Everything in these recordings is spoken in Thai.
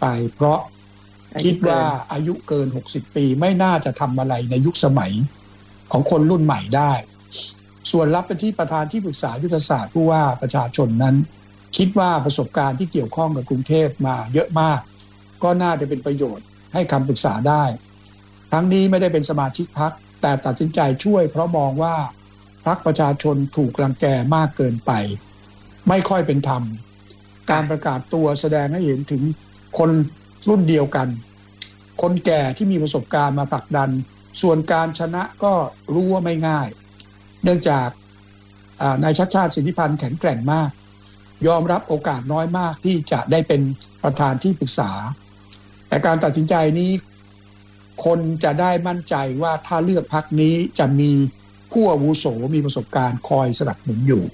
ไปเพราะคิดว่าอายุเกิน60ปีไม่น่าจะทำอะไรในยุคสมัยของคนรุ่นใหม่ได้ส่วนรับเป็นที่ประธานที่ปรึกษายุทธศาสตร์ผู้ว่าประชาชนนั้นคิดว่าประสบการณ์ที่เกี่ยวข้องกับกรุงเทพมาเยอะมากก็น่าจะเป็นประโยชน์ให้คำปรึกษาได้ทั้งนี้ไม่ได้เป็นสมาชิกพรรคแต่ตัดสินใจช่วยเพราะมองว่าพรรคประชาชนถูกรังแกมากเกินไปไม่ค่อยเป็นธรรมการประกาศตัวแสดงให้เห็นถึงคนรุ่นเดียวกันคนแก่ที่มีประสบการณ์มาผลักดันส่วนการชนะก็รู้ว่าไม่ง่ายเนื่องจากนายชัชชาติสิทธิพันธ์แข็งแกร่งมากยอมรับโอกาสน้อยมากที่จะได้เป็นประธานที่ปรึกษาแต่การตัดสินใจนี้คนจะได้มั่นใจว่าถ้าเลือกพรรคนี้จะมีผู้อาวุโสมีประสบการณ์คอยสนับสนุนอยู่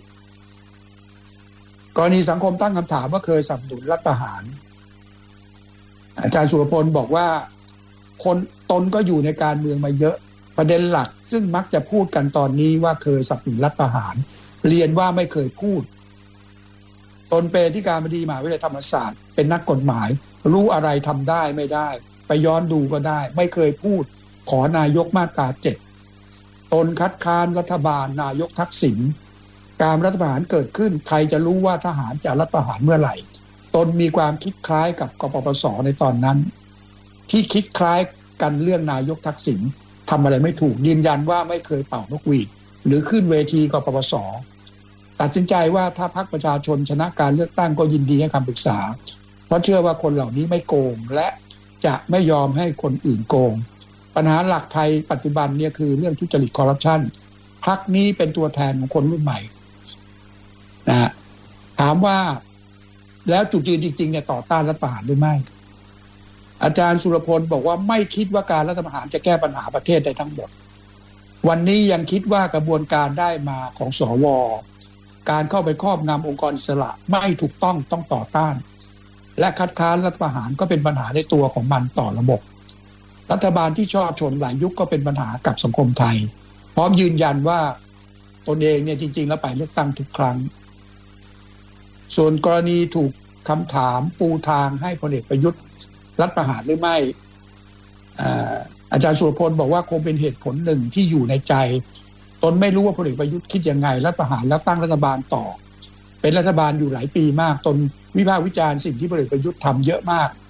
กรณีสังคมตั้งคำถามว่าเคยสนับสนุนรัฐประหารอาจารย์สุรพลบอกว่าคนตนก็อยู่ในการเมืองมาเยอะประเด็นหลักซึ่งมักจะพูดกันตอนนี้ว่าเคยสนับสนุนรัฐประหารเรียนว่าไม่เคยพูดตนเป็นที่การบดีมหาวิทยาลัยธรรมศาสตร์เป็นนักกฎหมายรู้อะไรทำได้ไม่ได้ไปย้อนดูก็ได้ไม่เคยพูดขอนายกมาตรา7ตนคัดค้านรัฐบาลนายกทักษิณการรัฐประหารเกิดขึ้นใครจะรู้ว่าทหารจะรัฐประหารเมื่อไหร่ตนมีความคิดคล้ายกับกปปส.ในตอนนั้นที่คิดคล้ายกันเรื่องนายกทักษิณทำอะไรไม่ถูกยืนยันว่าไม่เคยเป่านกหวีดหรือขึ้นเวทีกปปส.ตัดสินใจว่าถ้าพรรคประชาชนชนะการเลือกตั้งก็ยินดีให้คำปรึกษาเพราะเชื่อว่าคนเหล่านี้ไม่โกงและจะไม่ยอมให้คนอื่นโกงปัญหาหลักไทยปัจจุบันเนี่ยคือเรื่องทุจริตคอร์รัปชันพรรคนี้เป็นตัวแทนของคนรุ่นใหม่นะถามว่าแล้วจุดยืนจริงๆเนี่ยต่อต้านรัฐประหารหรือไม่อาจารย์สุรพลบอกว่าไม่คิดว่าการรัฐประหารจะแก้ปัญหาประเทศได้ทั้งหมดวันนี้ยังคิดว่ากระบวนการได้มาของสวการเข้าไปครอบงำองค์กรอิสระไม่ถูกต้องต้องต่อต้านและคัดค้านรัฐประหารก็เป็นปัญหาในตัวของมันต่อระบบรัฐบาลที่ชอบชนหลายยุคก็เป็นปัญหากับสังคมไทยพร้อมยืนยันว่าตนเองเนี่ยจริงๆแล้วไปเลือกตั้งทุกครั้งส่วนกรณีถูกคำถามปูทางให้พลเอกประยุทธ์รัฐประหารหรือไม่อาจารย์สุรพลบอกว่าคงเป็นเหตุผลหนึ่งที่อยู่ในใจตนไม่รู้ว่าพลเอกประยุทธ์คิดยังไงรัฐประหารแล้วตั้งรัฐบาลต่อเป็นรัฐบาลอยู่หลายปีมากตนวิพากษ์วิจารณ์สิ่งที่พลเอกประยุทธ์ทำเยอะมาก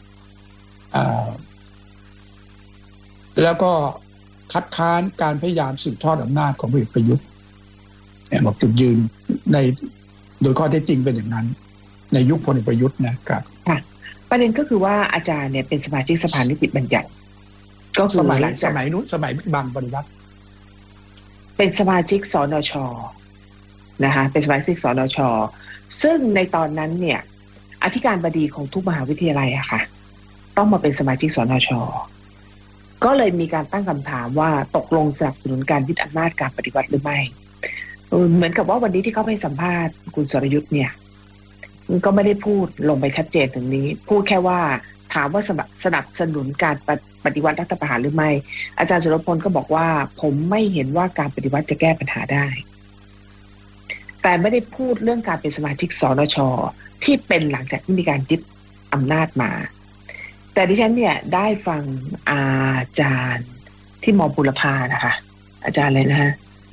แล้วก็คัดค้านการพยายามสืบทอดอำนาจของพลเอกประยุทธ์บอกจุดยืนในโดยข้อเท็จจริงเป็นอย่างนั้นในยุคพลเอกประยุทธ์นะครับประเด็นก็คือว่าอาจารย์เนี่ยเป็นสมาชิกสภานิติบัญญัติก็คือสมัยนู้นสมัยบางปฏิวัติเป็นสมาชิกสนช.นะคะเป็นสมาชิกสนช.ซึ่งในตอนนั้นเนี่ยอธิการบดีของทุกมหาวิทยาลัยอะค่ะต้องมาเป็นสมาชิกสนช.ก็เลยมีการตั้งคำถามว่าตกลงสนับสนุนการยึดอำนาจการปฏิวัติหรือไม่เหมือนกับว่าวันนี้ที่เขาไปสัมภาษณ์คุณสรยุทธ์เนี่ยก็ไม่ได้พูดลงไปชัดเจนถึงนี้พูดแค่ว่าถามว่าสนับสนุนการปฏิวัติรัฐประหารหรือไม่อาจารย์สุรพลก็บอกว่าผมไม่เห็นว่าการปฏิวัติจะแก้ปัญหาได้แต่ไม่ได้พูดเรื่องการเป็นสมาชิกสนช.ที่เป็นหลังจากที่มีการยึดอำนาจมาแต่ดิฉันเนี่ยได้ฟังอาจารย์ที่ม.บุรพานะคะอาจารย์เลยนะฮะ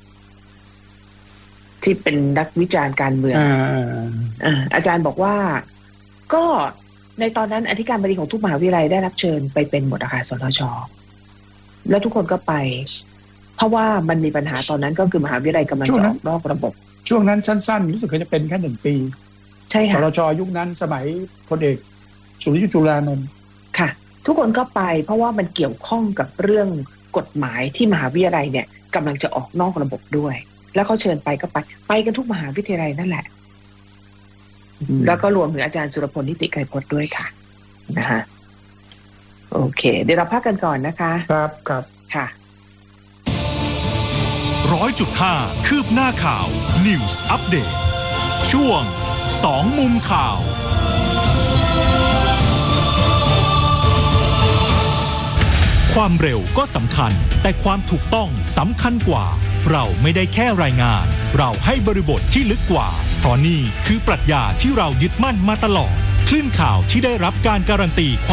ที่เป็นนักวิจารณ์การเมืองอาจารย์บอกว่าก็ในตอนนั้นอธิการบดีของทุกมหาวิทยาลัยได้รับเชิญไปเป็นหมดอาคารสนช.แล้วทุกคนก็ไปเพราะว่ามันมีปัญหาตอนนั้นก็คือมหาวิทยาลัยกำลังจะออกนอกระบบช่วงนั้นสั้นๆรู้สึกจะเป็นแค่1 ปีใช่ค่ะสนช.ยุคนั้นสมัยพลเอกสุริยุทธจุลานนท์ค่ะทุกคนก็ไปเพราะว่ามันเกี่ยวข้องกับเรื่องกฎหมายที่มหาวิทยาลัยเนี่ยกำลังจะออกนอกระบบด้วยแล้วเขาเชิญไปก็ไปกันทุกมหาวิทยาลัยนั่นแหละแล้วก็รวมถึงอาจารย์สุรพลนิติไกรพจน์ด้วยค่ะนะฮะโอเคเดี๋ยวเราพักกันก่อนนะคะครับค่ะ 100.5 คืบหน้าข่าว News Update ช่วง2มุมข่าวความเร็วก็สำคัญแต่ความถูกต้องสำคัญกว่าเราไม่ได้แค่รายงานเราให้บริบทที่ลึกกว่าเพราะนี่คือปรัชญาที่เรายึดมั่นมาตลอดคลื่นข่าวที่ได้รับการการันตี